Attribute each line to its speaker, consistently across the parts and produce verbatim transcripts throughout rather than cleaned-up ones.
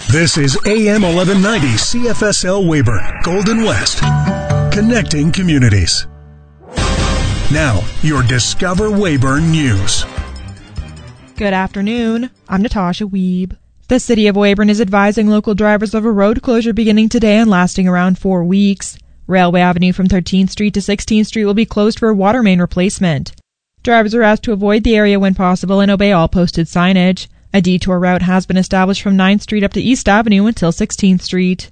Speaker 1: This is A M eleven ninety C F S L Weyburn, Golden West, connecting communities. Now, your Discover Weyburn News.
Speaker 2: Good afternoon. I'm Natasha Wiebe. The City of Weyburn is advising local drivers of a road closure beginning today and lasting around four weeks. Railway Avenue from thirteenth Street to sixteenth Street will be closed for a water main replacement. Drivers are asked to avoid the area when possible and obey all posted signage. A detour route has been established from ninth Street up to East Avenue until sixteenth Street.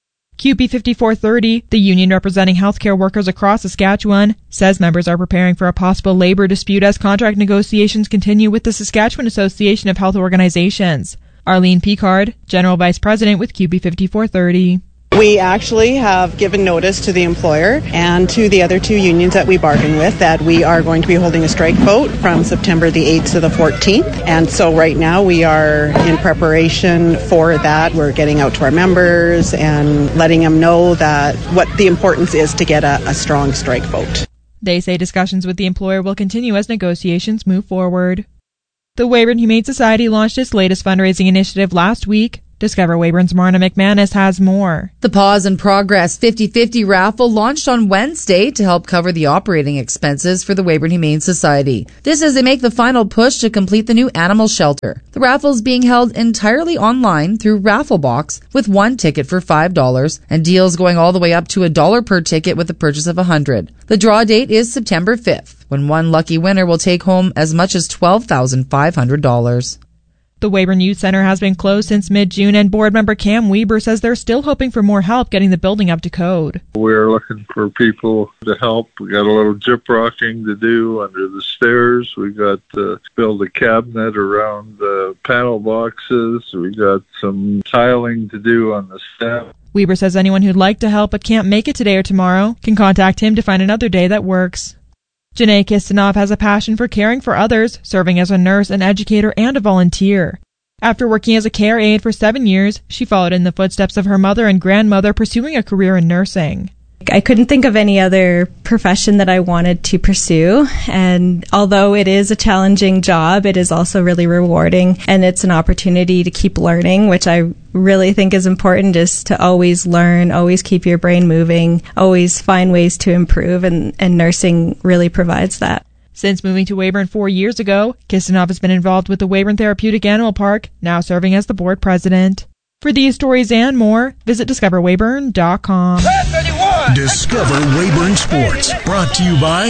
Speaker 2: Q P fifty-four thirty, the union representing healthcare workers across Saskatchewan, says members are preparing for a possible labor dispute as contract negotiations continue with the Saskatchewan Association of Health Organizations. Arlene Picard, General Vice President with Q P fifty-four thirty.
Speaker 3: We actually have given notice to the employer and to the other two unions that we bargain with that we are going to be holding a strike vote from September the eighth to the fourteenth. And so right now we are in preparation for that. We're getting out to our members and letting them know that what the importance is to get a, a strong strike vote.
Speaker 2: They say discussions with the employer will continue as negotiations move forward. The Weyburn Humane Society launched its latest fundraising initiative last week. Discover Weyburn's Marna McManus has more.
Speaker 4: The Paws in Progress fifty-fifty raffle launched on Wednesday to help cover the operating expenses for the Weyburn Humane Society. This as they make the final push to complete the new animal shelter. The raffle is being held entirely online through Rafflebox with one ticket for five dollars and deals going all the way up to a dollar per ticket with a purchase of one hundred dollars. The draw date is September fifth, when one lucky winner will take home as much as twelve thousand five hundred dollars.
Speaker 2: The Weyburn Youth Center has been closed since mid-June, and board member Cam Weber says they're still hoping for more help getting the building up to code.
Speaker 5: We're looking for people to help. We got a little gyp-rocking to do under the stairs. We got to build a cabinet around the panel boxes. We got some tiling to do on the staff.
Speaker 2: Weber says anyone who'd like to help but can't make it today or tomorrow can contact him to find another day that works. Janae Kistinov has a passion for caring for others, serving as a nurse, an educator, and a volunteer. After working as a care aide for seven years, she followed in the footsteps of her mother and grandmother, pursuing a career in nursing.
Speaker 6: I couldn't think of any other profession that I wanted to pursue, and although it is a challenging job, it is also really rewarding, and it's an opportunity to keep learning, which I really think is important, is to always learn, always keep your brain moving, always find ways to improve, and, and nursing really provides that.
Speaker 2: Since moving to Weyburn four years ago, Kistinov has been involved with the Weyburn Therapeutic Animal Park, now serving as the board president. For these stories and more, visit discover weyburn dot com.
Speaker 1: Discover Weyburn Sports, brought to you by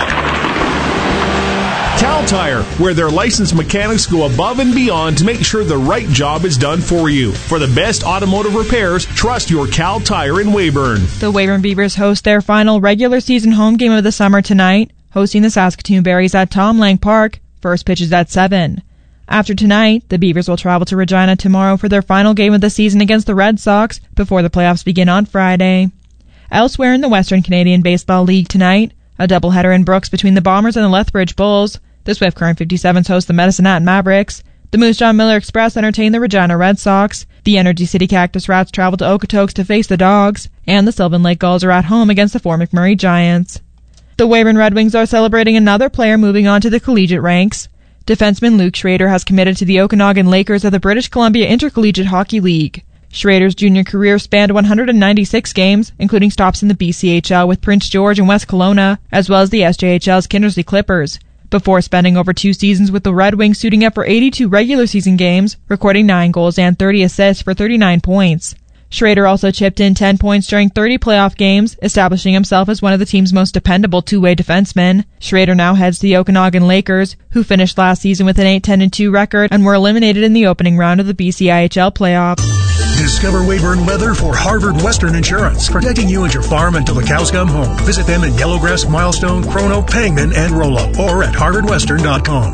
Speaker 7: Cal Tire, where their licensed mechanics go above and beyond to make sure the right job is done for you. For the best automotive repairs, trust your Cal Tire in Weyburn.
Speaker 2: The Weyburn Beavers host their final regular season home game of the summer tonight, hosting the Saskatoon Berries at Tom Lang Park. First pitch is at seven. After tonight, the Beavers will travel to Regina tomorrow for their final game of the season against the Red Sox before the playoffs begin on Friday. Elsewhere in the Western Canadian Baseball League tonight, a doubleheader in Brooks between the Bombers and the Lethbridge Bulls. The Swift Current fifty-sevens host the Medicine Hat Mavericks. The Moose Jaw Miller Express entertain the Regina Red Sox. The Energy City Cactus Rats travel to Okotoks to face the Dogs. And the Sylvan Lake Gulls are at home against the Fort McMurray Giants. The Weyburn Red Wings are celebrating another player moving on to the collegiate ranks. Defenseman Luke Schrader has committed to the Okanagan Lakers of the British Columbia Intercollegiate Hockey League. Schrader's junior career spanned one hundred ninety-six games, including stops in the B C H L with Prince George and West Kelowna, as well as the S J H L's Kindersley Clippers, before spending over two seasons with the Red Wings, suiting up for eighty-two regular season games, recording nine goals and thirty assists for thirty-nine points. Schrader also chipped in ten points during thirty playoff games, establishing himself as one of the team's most dependable two-way defensemen. Schrader now heads the Okanagan Lakers, who finished last season with an eight ten two record and were eliminated in the opening round of the B C I H L playoffs.
Speaker 1: Discover Weyburn weather for Harvard Western Insurance, protecting you and your farm until the cows come home. Visit them in Yellowgrass, Milestone, Chrono, Pangman, and Rollo, or at harvard western dot com.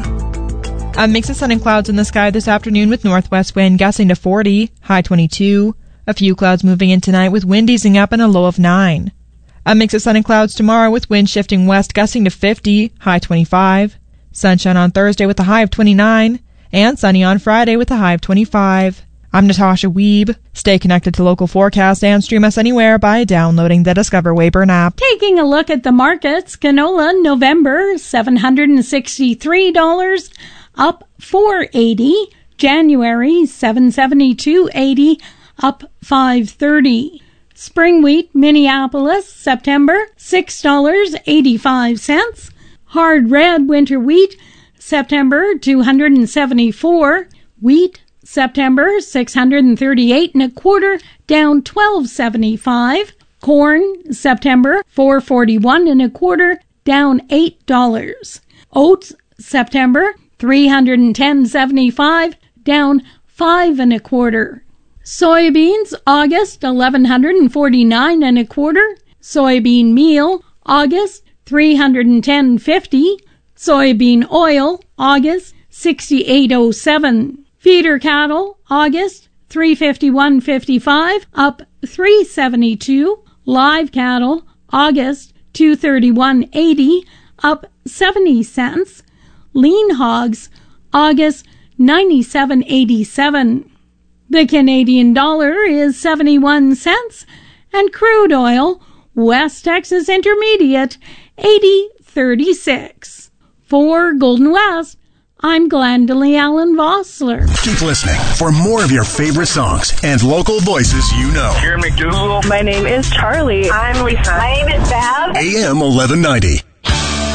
Speaker 2: A mix of sun and clouds in the sky this afternoon with northwest wind gusting to forty, high twenty-two. A few clouds moving in tonight with wind easing up and a low of nine. A mix of sun and clouds tomorrow with wind shifting west gusting to fifty, high twenty-five. Sunshine on Thursday with a high of twenty-nine. And sunny on Friday with a high of twenty-five. I'm Natasha Wiebe. Stay connected to local forecasts and stream us anywhere by downloading the Discover Weyburn app.
Speaker 8: Taking a look at the markets, canola November seven hundred sixty-three dollars, up four dollars and eighty cents. January seven seventy-two eighty, up five thirty. Spring wheat Minneapolis, September six dollars and eighty-five cents. Hard red winter wheat, September two hundred seventy-four. Wheat September six hundred thirty-eight and a quarter, down twelve seventy-five. Corn September four forty-one and a quarter, down eight dollars. Oats September three hundred ten seventy-five, down five and a quarter. Soybeans August eleven forty-nine and a quarter. Soybean meal August three hundred ten fifty. Soybean oil August sixty-eight oh seven. Feeder cattle August three fifty-one fifty-five, up three seventy-two. Live cattle August two thirty-one eighty, up seventy cents. Lean hogs August ninety-seven eighty-seven. The Canadian dollar is seventy-one cents, and crude oil West Texas Intermediate eighty thirty-six. For Golden West, I'm Glendalee Allen Vossler.
Speaker 1: Keep listening for more of your favorite songs and local voices you know.
Speaker 9: Here, McDougal.
Speaker 10: My name is Charlie.
Speaker 11: I'm Lisa.
Speaker 10: My name is Val.
Speaker 1: A M eleven ninety.